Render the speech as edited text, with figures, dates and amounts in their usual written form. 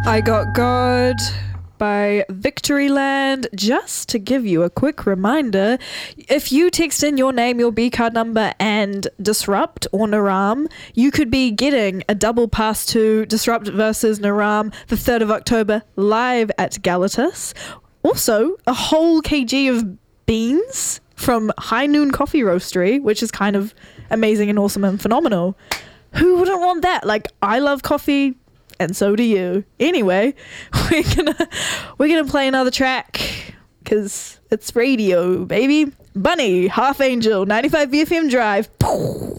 I Got God by Victoryland. Just to give you a quick reminder, if you text in your name, your B card number, and Disrupt or Naram, you could be getting a double pass to Disrupt versus Naram the 3rd of October live at Galatas. Also, a whole kg of beans from High Noon Coffee Roastery, which is kind of amazing and awesome and phenomenal. Who wouldn't want that? Like, I love coffee, and so do you. Anyway, we're gonna play another track because it's radio, baby. Bunny, Half Angel, 95 BFM Drive.